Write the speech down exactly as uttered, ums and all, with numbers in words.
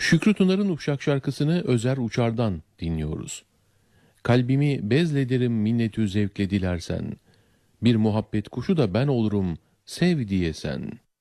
Şükrü Tunar'ın Uşak şarkısını Özer Uçar'dan dinliyoruz. Kalbimi bezlederim minnetü zevkle dilersen, bir muhabbet kuşu da ben olurum sev diye sen.